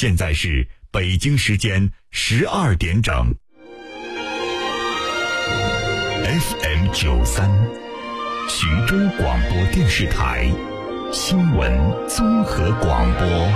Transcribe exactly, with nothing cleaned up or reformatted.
现在是北京时间十二点整。F M 九三，徐州广播电视台新闻综合广播。